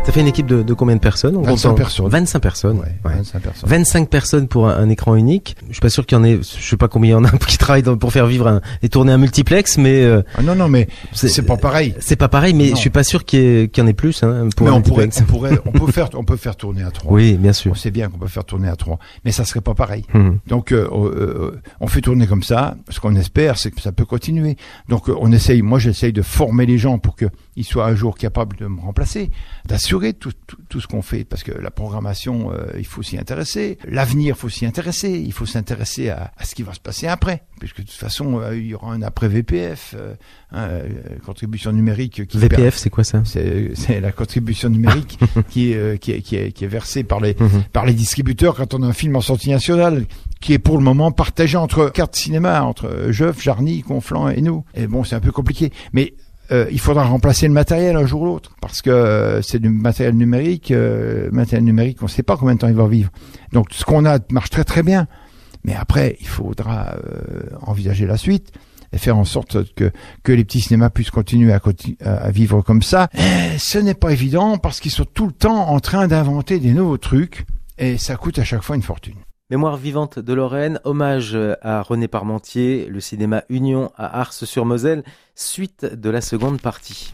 Ça fait une équipe de combien de personnes? 25 personnes. 25 personnes. Ouais. 25 personnes. 25 personnes pour un écran unique. Je suis pas sûr qu'il y en ait, je sais pas combien il y en a qui travaillent pour faire vivre et tourner un multiplex, mais non, mais c'est pas pareil. C'est pas pareil, mais je suis pas sûr qu'il y en ait plus pour mais un multiplex. on peut faire tourner à 3. Oui, bien sûr. On sait bien qu'on peut faire tourner à 3, mais ça serait pas pareil. Donc on fait tourner comme ça. Ce qu'on espère, c'est que ça peut continuer. Donc moi j'essaye de former les gens pour qu'ils soient un jour capables de me remplacer, d'assurer tout ce qu'on fait, parce que la programmation, il faut s'y intéresser. L'avenir, faut s'y intéresser. Il faut s'intéresser à ce qui va se passer après, puisque de toute façon, il y aura un après VPF, contribution numérique. VPF, c'est quoi ça? C'est la contribution numérique qui est versée par les distributeurs quand on a un film en sortie nationale, qui est pour le moment partagé entre Carte Cinéma, entre Jeuf, Jarny, Conflans et nous. Et bon, c'est un peu compliqué, mais il faudra remplacer le matériel un jour ou l'autre, parce que c'est du matériel numérique. On ne sait pas combien de temps il va vivre. Donc ce qu'on a marche très très bien, mais après il faudra envisager la suite et faire en sorte que les petits cinémas puissent continuer à vivre comme ça. Et ce n'est pas évident, parce qu'ils sont tout le temps en train d'inventer des nouveaux trucs, et ça coûte à chaque fois une fortune. Mémoire vivante de Lorraine, hommage à René Parmentier, le cinéma Union à Ars-sur-Moselle, suite de la seconde partie.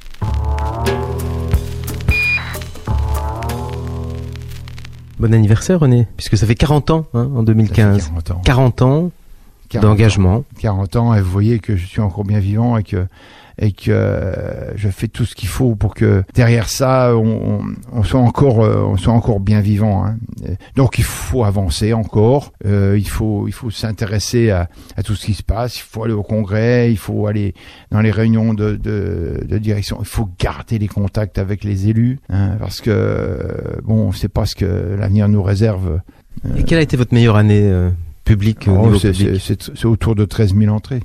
Bon anniversaire René, puisque ça fait 40 ans en 2015. 40 ans d'engagement. 40 ans, et vous voyez que je suis encore bien vivant et que je fais tout ce qu'il faut pour que derrière ça on soit encore bien vivant. Donc il faut avancer encore. Il faut s'intéresser à tout ce qui se passe. Il faut aller au congrès. Il faut aller dans les réunions de direction. Il faut garder les contacts avec les élus, parce que on ne sait pas ce que l'avenir nous réserve. Et quelle a été votre meilleure année publique au niveau public? C'est autour de 13 000 entrées.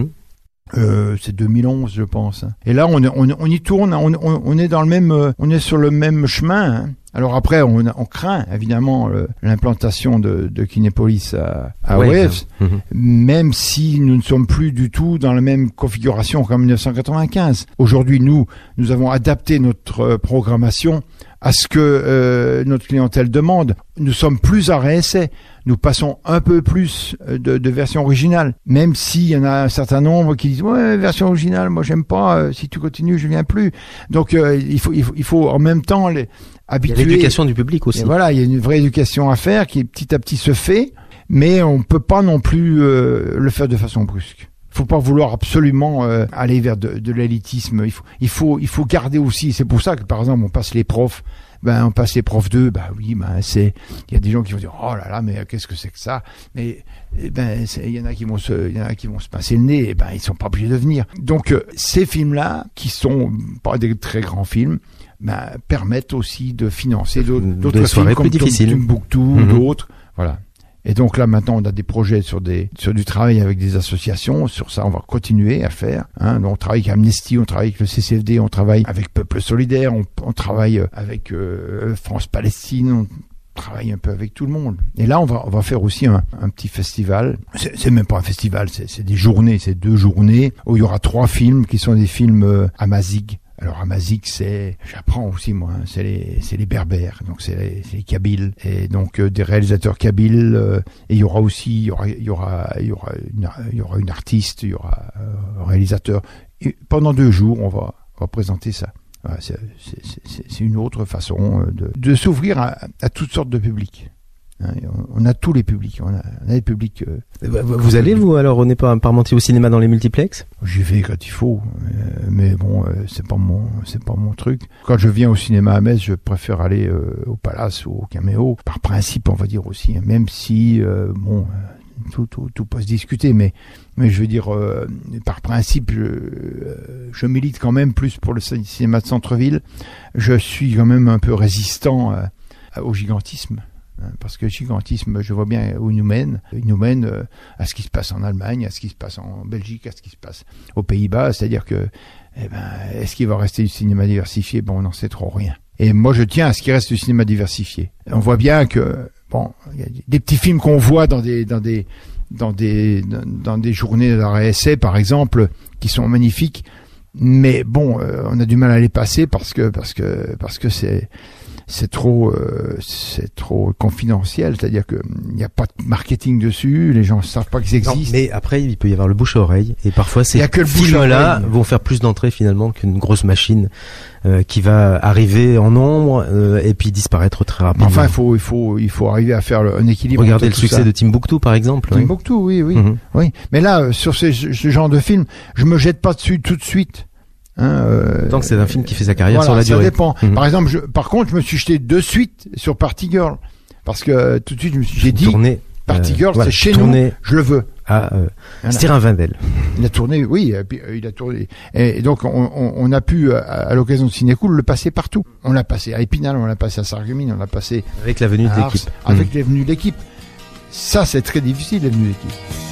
C'est 2011, je pense. Et là, on y tourne. On est dans le même, on est sur le même chemin. Alors après, on craint évidemment l'implantation de Kinépolis à Wavves, même si nous ne sommes plus du tout dans la même configuration qu'en 1995. Aujourd'hui, nous avons adapté notre programmation à ce que notre clientèle demande. Nous sommes plus à réessai. Nous passons un peu plus de versions originales, même s'il y en a un certain nombre qui disent ouais, version originale, moi j'aime pas. Si tu continues, je viens plus. Donc il faut en même temps habituer. Il y a l'éducation du public aussi. Et voilà, il y a une vraie éducation à faire qui petit à petit se fait, mais on peut pas non plus le faire de façon brusque. Faut pas vouloir absolument aller vers de l'élitisme. Il faut garder aussi. C'est pour ça que par exemple on passe les profs. On passe les profs 2, il y a des gens qui vont dire oh là là, mais qu'est-ce que c'est que ça? Mais il y en a qui vont se pincer le nez, et ils sont pas obligés de venir. Donc ces films-là, qui sont pas des très grands films, permettent aussi de financer d'autres films comme Tombouctou, d'autres. Voilà. Et donc là, maintenant, on a des projets sur du travail avec des associations. Sur ça, on va continuer à faire. Donc, on travaille avec Amnesty, on travaille avec le CCFD, on travaille avec Peuple Solidaire, on travaille avec France-Palestine, on travaille un peu avec tout le monde. Et là, on va faire aussi un petit festival. C'est même pas un festival, c'est des journées, c'est 2 journées où il y aura 3 films qui sont des films amazigh. Alors Amazigh, j'apprends aussi moi, c'est les Berbères, donc c'est les Kabyles, et donc des réalisateurs kabyles, et il y aura une artiste, il y aura un réalisateur. Et pendant 2 jours, on va présenter ça. Voilà, c'est une autre façon de s'ouvrir à toutes sortes de publics. On a tous les publics, on a des publics. Vous allez, vous, alors, René Parmentier, au cinéma dans les multiplex? J'y vais quand il faut, mais bon, c'est pas mon truc. Quand je viens au cinéma à Metz, je préfère aller au Palace ou au Caméo, par principe, on va dire aussi, même si tout peut se discuter, mais je veux dire, par principe, je milite quand même plus pour le cinéma de centre-ville. Je suis quand même un peu résistant au gigantisme. Parce que le gigantisme, je vois bien où il nous mène. Il nous mène à ce qui se passe en Allemagne, à ce qui se passe en Belgique, à ce qui se passe aux Pays-Bas. C'est-à-dire que, est-ce qu'il va rester du cinéma diversifié? On n'en sait trop rien. Et moi, je tiens à ce qu'il reste du cinéma diversifié. On voit bien que, il y a des petits films qu'on voit dans des journées d'arrêt essai, par exemple, qui sont magnifiques. Mais bon, on a du mal à les passer parce que c'est trop confidentiel, c'est-à-dire que il n'y a pas de marketing dessus, les gens ne savent pas qu'ils existent. Non, mais après il peut y avoir le bouche à oreille et parfois ces films-là vont faire plus d'entrées finalement qu'une grosse machine qui va arriver en nombre et puis disparaître très rapidement. Enfin, il faut arriver à faire un équilibre. Regardez le succès de Timbuktu par exemple. Timbuktu, oui. Oui. Mais là, sur ce genre de film, je me jette pas dessus tout de suite. Tant que c'est un film qui fait sa carrière voilà, sur la durée. Ça dépend. Par exemple, par contre, je me suis jeté de suite sur Party Girl parce que tout de suite j'ai dit Party Girl, c'est chez nous, je le veux. Styrin Wendel. Il a tourné, oui, il a tourné. Et donc on a pu à l'occasion de Cinécool le passer partout. On l'a passé à Épinal, on l'a passé à Sarreguemines, on l'a passé avec la venue de l'équipe. Avec la venue de l'équipe. Ça, c'est très difficile, la venue de l'équipe.